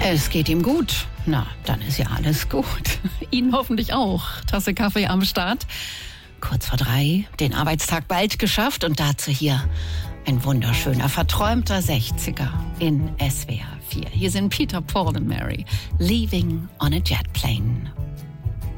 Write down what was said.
Es geht ihm gut. Na, dann ist ja alles gut. Ihnen hoffentlich auch. Tasse Kaffee am Start. Kurz vor 3, den Arbeitstag bald geschafft und dazu hier ein wunderschöner, verträumter 60er in SWR 4. Hier sind Peter, Paul und Mary, Leaving on a Jet Plane.